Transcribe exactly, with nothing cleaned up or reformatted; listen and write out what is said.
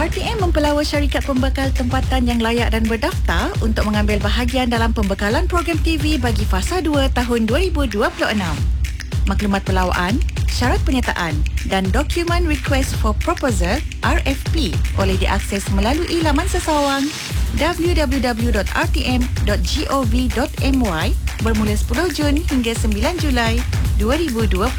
R T M mempelawa syarikat pembekal tempatan yang layak dan berdaftar untuk mengambil bahagian dalam pembekalan program T V bagi Fasa dua tahun dua ribu dua puluh enam. Maklumat pelawaan, syarat penyertaan dan dokumen Request for Proposal R F P boleh diakses melalui laman sesawang w w w dot r t m dot gov dot m y bermula sepuluh Jun hingga sembilan Julai dua ribu dua puluh.